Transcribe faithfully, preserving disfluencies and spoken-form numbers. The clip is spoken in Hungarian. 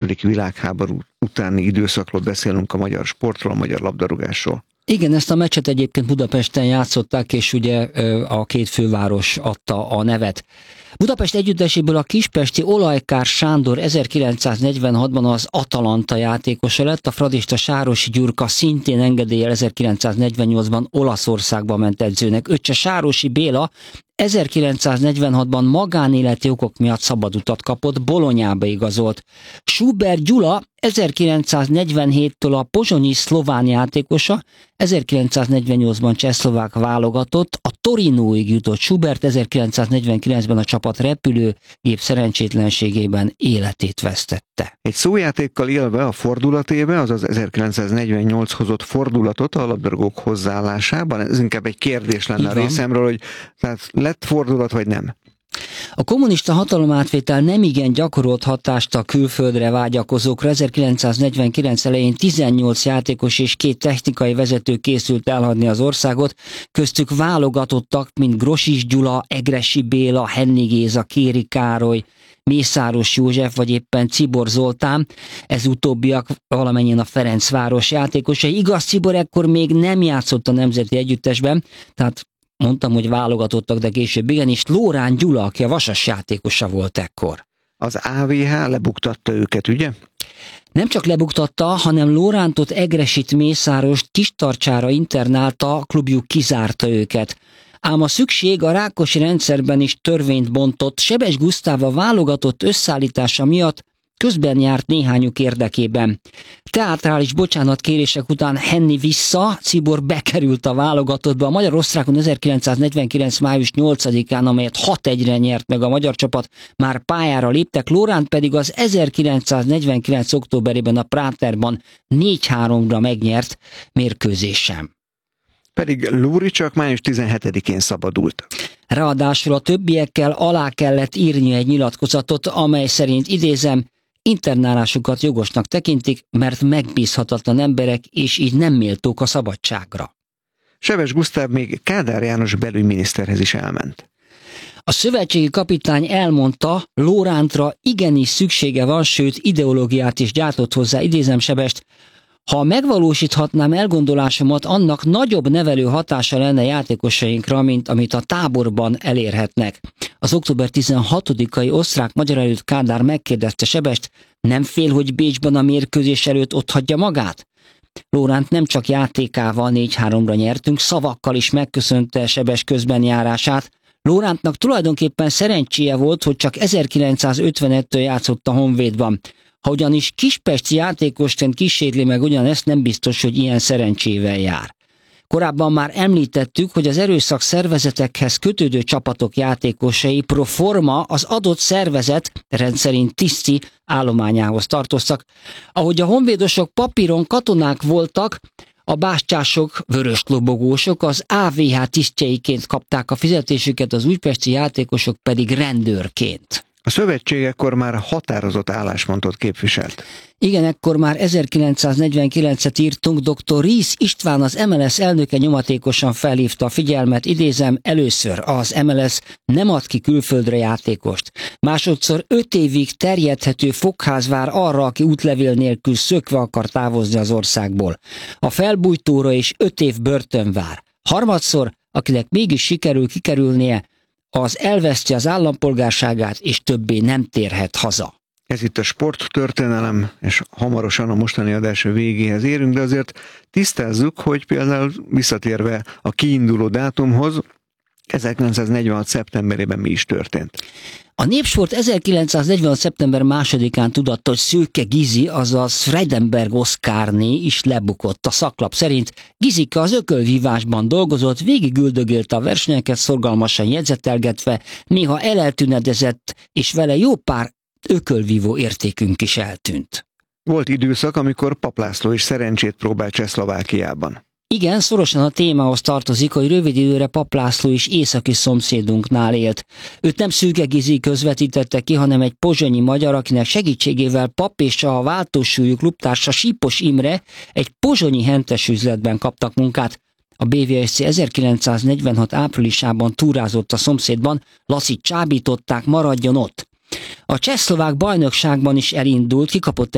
második világháború utáni időszakról beszélünk, a magyar sportról, a magyar labdarúgásról. Igen, ezt a meccset egyébként Budapesten játszották, és ugye a két főváros adta a nevet. Budapest együtteséből a kispesti Olajkár Sándor ezerkilencszáznegyvenhatban az Atalanta játékosa lett, a fradista Sárosi Gyurka szintén engedéllyel ezerkilencszáznegyvennyolcban Olaszországba ment edzőnek. Öccse Sárosi Béla ezerkilencszáznegyvenhatban magánéleti okok miatt szabad utat kapott, Bolonyába igazolt. Schubert Gyula ezerkilencszáznegyvenhéttől a pozsonyi szlován játékosa, ezerkilencszáznegyvennyolcban csehszlovák válogatott, a Torinóig jutott Schubert, ezerkilencszáznegyvenkilencben a csapat repülőgép szerencsétlenségében életét vesztette. Egy szójátékkal élve a fordulatébe, azaz ezerkilencszáznegyvennyolc hozott fordulatot a labdarúgók hozzáállásában, ez inkább egy kérdés lenne a részemről, hogy tehát lett fordulat vagy nem? A kommunista hatalomátvétel nemigen gyakorolt hatást a külföldre vágyakozókra. ezerkilencszáznegyvenkilenc elején tizennyolc játékos és két technikai vezető készült elhagyni az országot, köztük válogatottak, mint Grosics Gyula, Egressy Béla, Hennig Géza, Kéri Károly, Mészáros József vagy éppen Czibor Zoltán, ez utóbbiak valamennyien a Ferencváros játékosai. Igaz, Czibor ekkor még nem játszott a nemzeti együttesben, tehát mondtam, hogy válogatottak, de később igenis. Lórán Gyula, aki a Vasas játékosa volt ekkor. Az á vé há lebuktatta őket, ugye? Nem csak lebuktatta, hanem Lórántot, Egresit, Mészárost Kistarcsára internálta, klubjuk kizárta őket. Ám a szükség a Rákosi rendszerben is törvényt bontott, Sebes Gusztáv a válogatott összeállítása miatt közben járt néhányuk érdekében. Teátrális bocsánatkérések után Henni vissza, Czibor bekerült a válogatottba. A magyar-osztrákon ezerkilencszáznegyvenkilenc május nyolcadikán, amelyet hat egyre nyert meg a magyar csapat, már pályára léptek, Lóránt pedig az ezerkilencszáznegyvenkilenc októberében a Práterban négy háromra megnyert mérkőzésen. Pedig Lóri csak május tizenhetedikén szabadult. Ráadásul a többiekkel alá kellett írni egy nyilatkozatot, amely szerint, idézem, internálásukat jogosnak tekintik, mert megbízhatatlan emberek, és így nem méltók a szabadságra. Sebes Gusztáv még Kádár János belügyminiszterhez is elment. A szövetségi kapitány elmondta, Lórántra igenis szüksége van, sőt ideológiát is gyártott hozzá, idézem Sebest, ha megvalósíthatnám elgondolásomat, annak nagyobb nevelő hatása lenne játékosainkra, mint amit a táborban elérhetnek. Az október tizenhatodikai osztrák-magyar előtt Kádár megkérdezte Sebest, nem fél, hogy Bécsben a mérkőzés előtt otthagyja magát? Lóránt nem csak játékával négy háromra nyertünk, szavakkal is megköszönte Sebes közbenjárását. Lórántnak tulajdonképpen szerencséje volt, hogy csak ezerkilencszázötvenettől játszott a Honvédban. Ha ugyanis kispesti játékosként kísérli meg ugyanezt, nem biztos, hogy ilyen szerencsével jár. Korábban már említettük, hogy az erőszak szervezetekhez kötődő csapatok játékosai pro forma az adott szervezet, rendszerint tiszti állományához tartoztak. Ahogy a honvédosok papíron katonák voltak, a bástyások, vöröslobogósok az á vé há tisztjeiként kapták a fizetésüket, az újpesti játékosok pedig rendőrként. A szövetség ekkor már határozott álláspontot képviselt. Igen, ekkor már ezerkilencszáznegyvenkilencet írtunk, dr. Ries István, az em el es elnöke nyomatékosan felhívta a figyelmet, idézem, először az em el es nem ad ki külföldre játékost. Másodszor öt évig terjedhető fogház vár arra, aki útlevél nélkül szökve akar távozni az országból. A felbújtóra is öt év börtön vár. Harmadszor, akinek mégis sikerül kikerülnie, az elveszti az állampolgárságát, és többé nem térhet haza. Ez itt a sporttörténelem, és hamarosan a mostani adás végéhez érünk, de azért tisztázzuk, hogy például visszatérve a kiinduló dátumhoz, ezerkilencszáznegyvenhat szeptemberében mi is történt. A Népsport ezerkilencszáznegyvenhat szeptember másodikán tudatta, hogy Szőke Gizi, azaz Freidenberg Oszkárné is lebukott. A szaklap szerint Gizike az ökölvívásban dolgozott, végigüldögélte a versenyeket, szorgalmasan jegyzetelgetve, néha eleltünedezett, és vele jó pár ökölvívó értékünk is eltűnt. Volt időszak, amikor Papp László is szerencsét próbált Csehszlovákiában. Igen, szorosan a témához tartozik, hogy rövid időre Papp László is északi szomszédunknál élt. Őt nem Szőke Gizi közvetítette ki, hanem egy pozsonyi magyar, akinek segítségével Papp és a váltósúlyú klubtársa Sípos Imre egy pozsonyi hentes üzletben kaptak munkát. A bé vé es cé ezerkilencszáznegyvenhat áprilisában túrázott a szomszédban, Laszit csábították, maradjon ott. A csehszlovák bajnokságban is elindult, kikapott